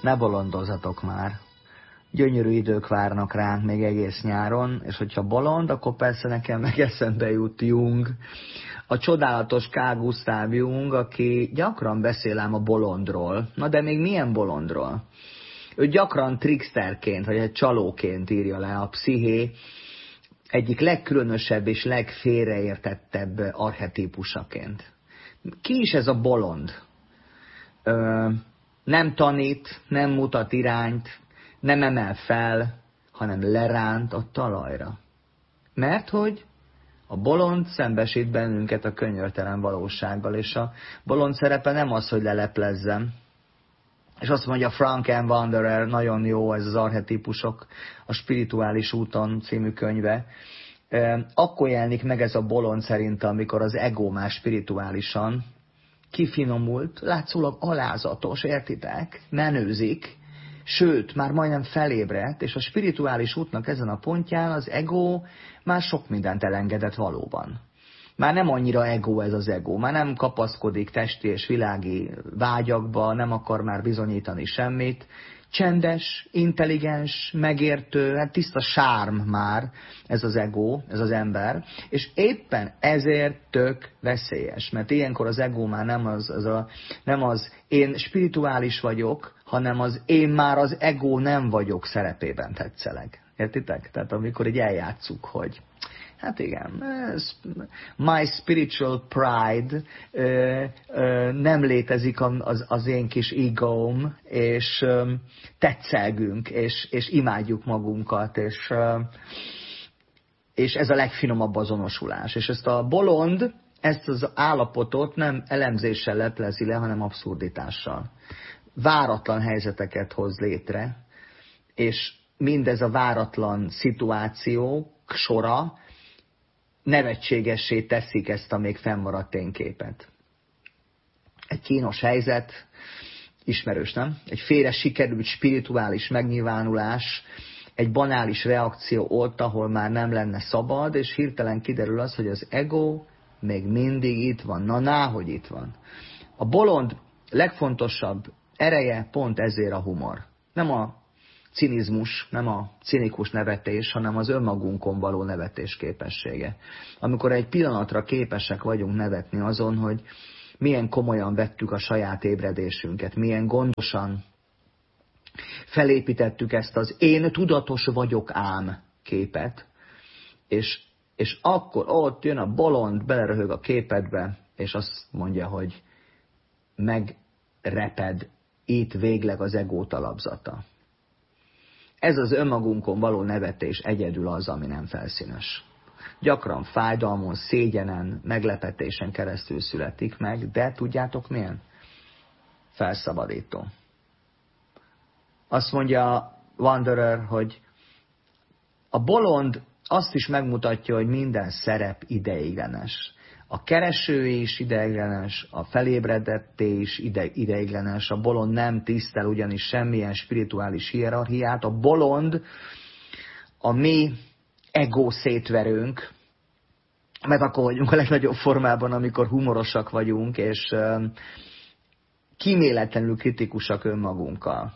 Ne bolondozzatok már. Gyönyörű idők várnak ránk még egész nyáron, és hogyha bolond, akkor persze nekem meg eszembe jut Jung, a csodálatos Carl Gustav Jung, aki gyakran beszél ám a bolondról. Na de még milyen bolondról? Ő gyakran tricksterként, vagy egy csalóként írja le a psziché egyik legkülönösebb és legfélreértettebb archetípusaként. Ki is ez a bolond? Nem tanít, nem mutat irányt, nem emel fel, hanem leránt a talajra. Mert hogy a bolond szembesít bennünket a könyörtelen valósággal, és a bolond szerepe nem az, hogy leleplezzem. És azt mondja Frank M. Wanderer, nagyon jó ez az archetípusok, a Spirituális úton című könyve. Akkor jelenik meg ez a bolond szerintem, amikor az ego már spirituálisan kifinomult, látszólag alázatos, értitek? Menőzik, sőt, már majdnem felébredt, és a spirituális útnak ezen a pontján az ego már sok mindent elengedett valóban. Már nem annyira ego ez az ego, már nem kapaszkodik testi és világi vágyakba, nem akar már bizonyítani semmit. Csendes, intelligens, megértő, hát tiszta sárm már ez az ego, ez az ember, és éppen ezért tök veszélyes, mert ilyenkor az ego már nem az én spirituális vagyok, hanem az én már az ego nem vagyok szerepében tetszeleg. Értitek? Tehát amikor így eljátszuk, hogy hát igen, my spiritual pride, nem létezik az én kis egóm, és tetszelgünk, és imádjuk magunkat, és ez a legfinomabb azonosulás. És ezt a bolond, ezt az állapotot nem elemzéssel leplezi le, hanem abszurditással. Váratlan helyzeteket hoz létre, és mindez a váratlan szituációk sora nevetségessé teszik ezt a még fennmaradt tényképet. Egy kínos helyzet, ismerős, nem? Egy félre sikerült spirituális megnyilvánulás, egy banális reakció ott, ahol már nem lenne szabad, és hirtelen kiderül az, hogy az ego még mindig itt van. Hogy itt van. A bolond legfontosabb ereje pont ezért a humor. Nem a cinizmus, nem a cinikus nevetés, hanem az önmagunkon való nevetés képessége. Amikor egy pillanatra képesek vagyunk nevetni azon, hogy milyen komolyan vettük a saját ébredésünket, milyen gondosan felépítettük ezt az én tudatos vagyok ám képet, és akkor ott jön a bolond, beleröhög a képedbe, és azt mondja, hogy megreped itt végleg az ego talapzata. Ez az önmagunkon való nevetés egyedül az, ami nem felszínes. Gyakran fájdalmon, szégyenen, meglepetésen keresztül születik meg, de tudjátok milyen? Felszabadító. Azt mondja Wanderer, hogy a bolond azt is megmutatja, hogy minden szerep ideiglenes. A kereső is ideiglenes, a felébredetté is ideiglenes, a bolond nem tisztel ugyanis semmilyen spirituális hierarchiát, a bolond a mi ego szétverőnk, mert akkor vagyunk a legnagyobb formában, amikor humorosak vagyunk, és kíméletlenül kritikusak önmagunkkal.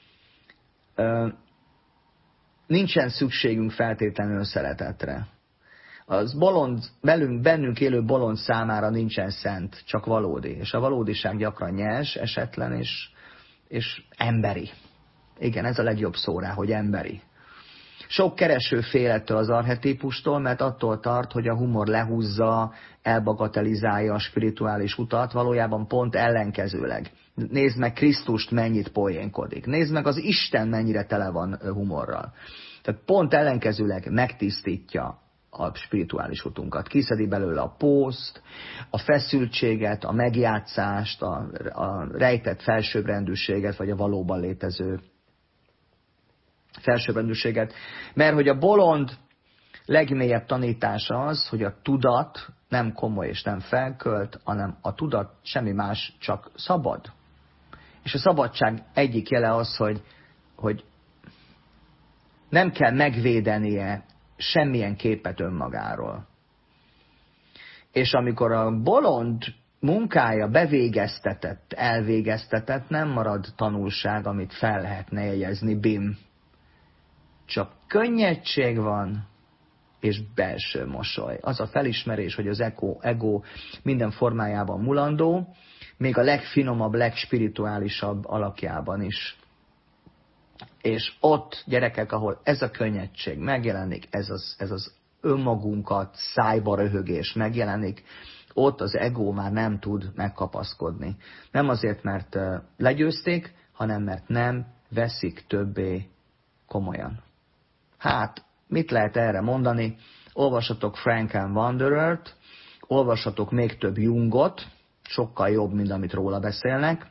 Nincsen szükségünk feltétlenül szeretetre. Az bolond, bennünk élő bolond számára nincsen szent, csak valódi. És a valódiság gyakran nyers, esetlen és emberi. Igen, ez a legjobb szó rá, hogy emberi. Sok kereső fél ettől az archetípustól, mert attól tart, hogy a humor lehúzza, elbagatelizálja a spirituális utat, valójában pont ellenkezőleg. Nézd meg Krisztust, mennyit poénkodik. Nézd meg az Isten, mennyire tele van humorral. Tehát pont ellenkezőleg megtisztítja a spirituális utunkat. Kiszedi belőle a pószt, a feszültséget, a megjátszást, a rejtett felsőbbrendűséget, vagy a valóban létező felsőbbrendűséget. Mert hogy a bolond legmélyebb tanítása az, hogy a tudat nem komoly és nem felkölt, hanem a tudat semmi más, csak szabad. És a szabadság egyik jele az, hogy nem kell megvédenie semmilyen képet önmagáról. És amikor a bolond munkája bevégeztetett, elvégeztetett, nem marad tanulság, amit fel lehetne jegyezni, bim. Csak könnyedség van, és belső mosoly. Az a felismerés, hogy az ego minden formájában mulandó, még a legfinomabb, legspirituálisabb alakjában is. És ott, gyerekek, ahol ez a könnyedség megjelenik, ez az önmagunkat szájba röhögés megjelenik, ott az ego már nem tud megkapaszkodni. Nem azért, mert legyőzték, hanem mert nem veszik többé komolyan. Hát, mit lehet erre mondani? Olvassatok Frank and Wanderert, olvassatok még több Jungot, sokkal jobb, mint amit róla beszélnek,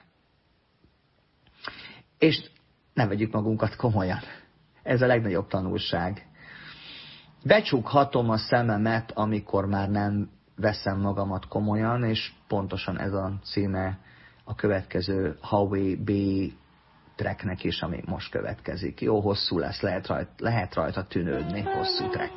és ne vegyük magunkat komolyan. Ez a legnagyobb tanulság. Becsukhatom a szememet, amikor már nem veszem magamat komolyan, és pontosan ez a címe a következő Howie B. tracknek is, ami most következik. Jó hosszú lesz, lehet rajta tűnődni, hosszú track.